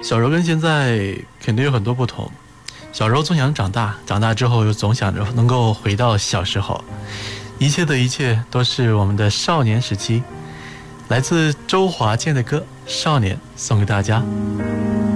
小时候跟现在肯定有很多不同。小时候总想长大，长大之后又总想着能够回到小时候。一切的一切都是我们的少年时期。来自周华健的歌《少年》送给大家。